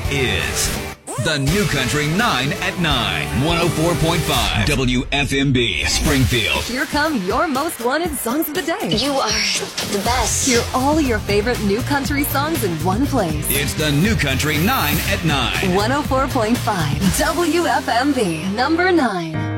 is the New Country 9 at 9, 104.5 WFMB, Springfield. Here come your most wanted songs of the day. You are the best. Hear all your favorite new country songs in one place. It's the New Country 9 at 9. 104.5 WFMB, number 9.